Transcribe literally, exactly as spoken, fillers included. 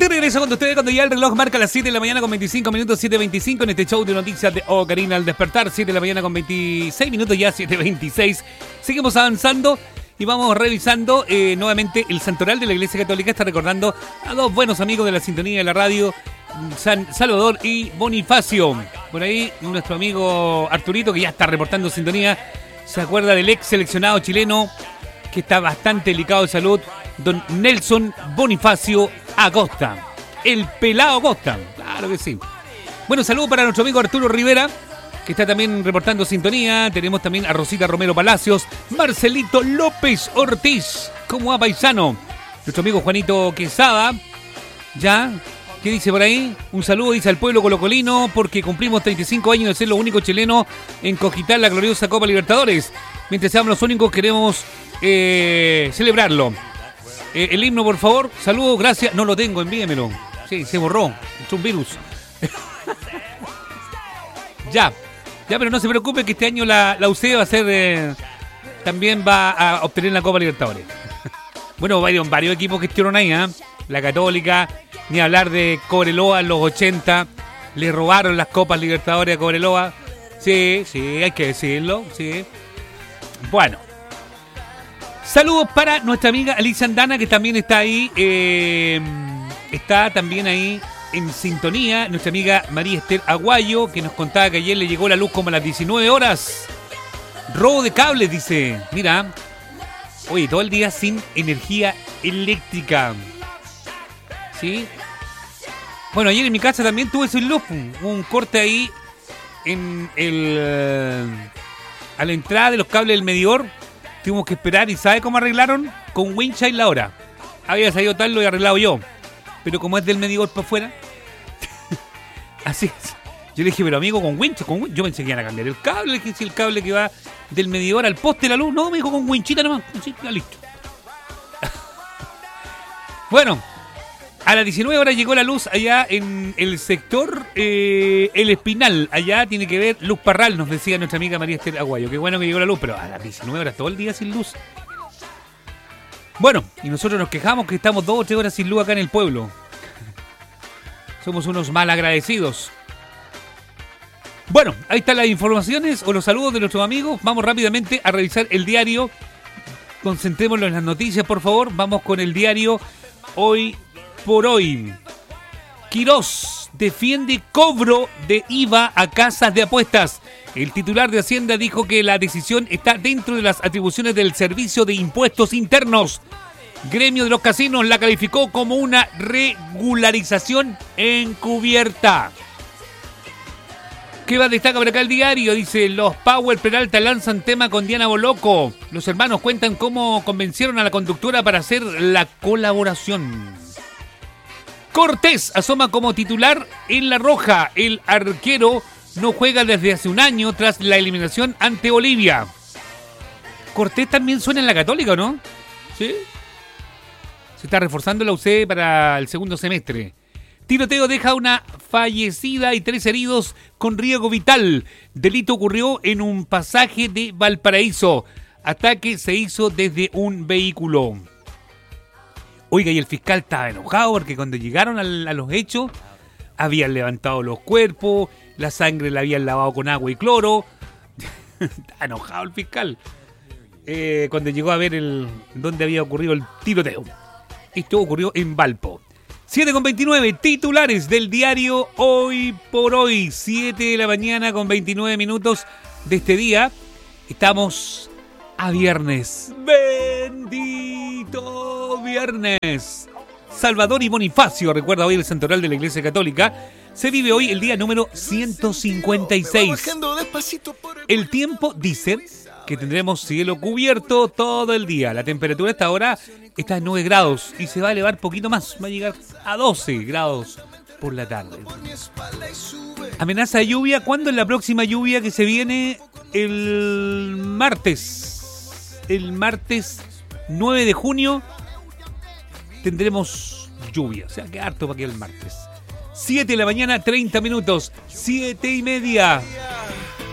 De regreso con ustedes cuando ya el reloj marca las siete de la mañana con veinticinco minutos, siete veinticinco en este show de noticias de Oh Karina al despertar, siete de la mañana con veintiséis minutos, ya siete veintiséis. Seguimos avanzando y vamos revisando eh, nuevamente el santoral de la Iglesia Católica. Está recordando a dos buenos amigos de la sintonía de la radio, San Salvador y Bonifacio. Por ahí nuestro amigo Arturito, que ya está reportando sintonía, se acuerda del ex seleccionado chileno que está bastante delicado de salud, don Nelson Bonifacio Acosta, el pelado Acosta, claro que sí. Bueno, saludo para nuestro amigo Arturo Rivera, que está también reportando sintonía. Tenemos también a Rosita Romero Palacios, Marcelito López Ortiz, ¿cómo va, paisano? Nuestro amigo Juanito Quesada, ya, ¿qué dice por ahí? Un saludo, dice al pueblo colocolino, porque cumplimos treinta y cinco años de ser los únicos chilenos en conquistar la gloriosa Copa Libertadores. Mientras seamos los únicos, queremos eh, celebrarlo. Eh, el himno, por favor. Saludos, gracias. No lo tengo, envíemelo. Sí, se borró. Es un virus. ya. Ya, pero no se preocupe que este año la, la U C va a ser... Eh, también va a obtener la Copa Libertadores. Bueno, varios, varios equipos que estuvieron ahí, ¿eh? La Católica, ni hablar de Cobreloa en los ochenta. Le robaron las Copas Libertadores a Cobreloa. Sí, sí, hay que decirlo, sí. Bueno. Saludos para nuestra amiga Alicia Andana, que también está ahí, eh, está también ahí en sintonía. Nuestra amiga María Esther Aguayo, que nos contaba que ayer le llegó la luz como a las diecinueve horas. Robo de cables, dice. Mira, oye, todo el día sin energía eléctrica. ¿Sí? Bueno, ayer en mi casa también tuve sin luz, un corte ahí en el a la entrada de los cables del medidor. Tuvimos que esperar y ¿sabe cómo arreglaron? Con wincha y la hora. Había salido tal, lo he arreglado yo. Pero como es del medidor para afuera, así es. Yo le dije, pero amigo, con wincha, con wincha. Yo pensé que iban a cambiar el cable, le dije, el cable que va del medidor al poste de la luz. No, me dijo con winchita nomás. Sí, ya listo. Bueno, a las diecinueve horas llegó la luz allá en el sector eh, El Espinal. Allá tiene que ver Luz Parral, nos decía nuestra amiga María Esther Aguayo. Qué bueno que llegó la luz, pero a las diecinueve horas todo el día sin luz. Bueno, y nosotros nos quejamos que estamos dos o tres horas sin luz acá en el pueblo. Somos unos mal agradecidos. Bueno, ahí están las informaciones o los saludos de nuestros amigos. Vamos rápidamente a revisar el diario. Concentrémonos en las noticias, por favor. Vamos con el diario Hoy por Hoy. Quirós defiende cobro de I V A a casas de apuestas. El titular de Hacienda dijo que la decisión está dentro de las atribuciones del Servicio de Impuestos Internos. Gremio de los casinos la calificó como una regularización encubierta. ¿Qué va a destacar por acá el diario? Dice, los Power Peralta lanzan tema con Diana Boloco. Los hermanos cuentan cómo convencieron a la conductora para hacer la colaboración. Cortés asoma como titular en La Roja. El arquero no juega desde hace un año tras la eliminación ante Bolivia. Cortés también suena en la Católica, ¿no? Sí. Se está reforzando la U C para el segundo semestre. Tiroteo deja una fallecida y tres heridos con riesgo vital. Delito ocurrió en un pasaje de Valparaíso. Ataque se hizo desde un vehículo. Oiga, y el fiscal estaba enojado porque cuando llegaron al, a los hechos habían levantado los cuerpos, la sangre la habían lavado con agua y cloro. Está enojado el fiscal eh, cuando llegó a ver el dónde había ocurrido el tiroteo. Esto ocurrió en Valpo. siete con veintinueve, titulares del diario Hoy por Hoy. siete de la mañana con veintinueve minutos de este día. Estamos a viernes. ¡Bendito viernes! Salvador y Bonifacio, recuerda hoy el santoral de la Iglesia Católica. Se vive hoy el día número ciento cincuenta y seis. El tiempo dice que tendremos cielo cubierto todo el día. La temperatura hasta ahora está en nueve grados y se va a elevar poquito más. Va a llegar a doce grados por la tarde. Amenaza de lluvia. ¿Cuándo es la próxima lluvia que se viene? El martes. El martes nueve de junio tendremos lluvia. O sea, que harto para que el martes. siete de la mañana, treinta minutos. siete y media.